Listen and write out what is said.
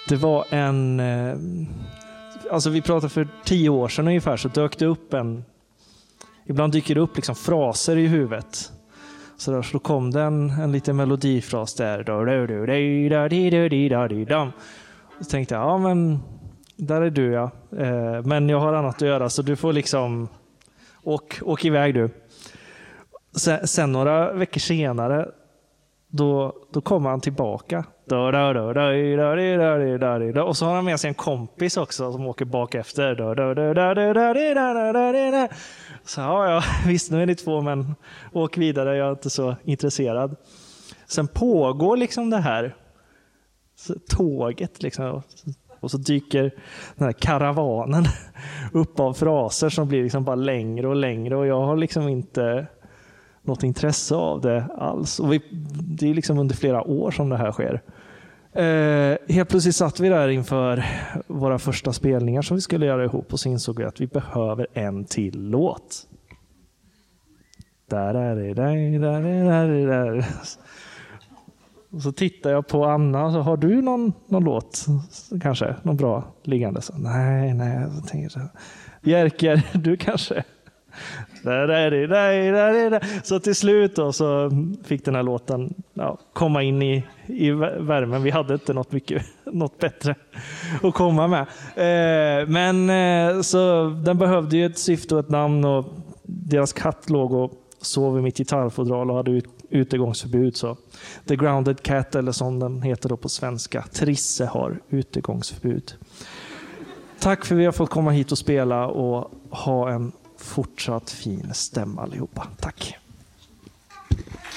Det var alltså vi pratade för 10 år sedan ungefär, så dök det upp ibland dyker det upp liksom fraser i huvudet. Så då kom det en liten melodifras där. Så tänkte jag, ja men där är du ja. Men jag har annat att göra så du får liksom åk iväg du. Sen några veckor senare då kommer han tillbaka. Och så har han med sig en kompis också som åker bak efter. Så ja, visst nu är ni 2 men åk vidare, jag är inte så intresserad. Sen pågår liksom det här tåget liksom, och så dyker den här karavanen upp av fraser som blir liksom bara längre och längre och jag har liksom inte något intresse av det alls. Och det är liksom under flera år som det här sker. Helt plötsligt satt vi där inför våra första spelningar som vi skulle göra ihop och så insåg vi att vi behöver en till låt. Där. Och så tittar jag på Anna så har du någon låt kanske, någon bra liggande? Så, nej, jag tänker så. Jerker, du kanske? Så till slut då, så fick den här låten komma in i värmen. Vi hade inte något bättre att komma med. Men så den behövde ju ett syfte och ett namn och deras katt låg och sov i mitt gitarrfodral och hade utegångsförbud. Så The Grounded Cat, eller som den heter då på svenska, Trisse har utegångsförbud. Tack för att vi har fått komma hit och spela och ha en fortsatt fin stämma allihopa. Tack.